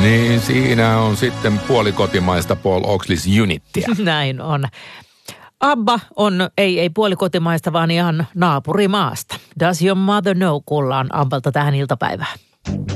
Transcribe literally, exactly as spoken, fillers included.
Niin, siinä on sitten puolikotimaista Paul Oaksleys Unittia. Näin on. ABBA on, ei, ei puolikotimaista, vaan ihan naapurimaasta. Does your mother know, kuullaan ABBAlta tähän iltapäivään.